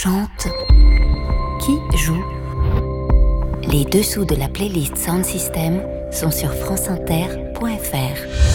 chante, qui joue. Les dessous de la playlist Sound System sont sur franceinter.fr.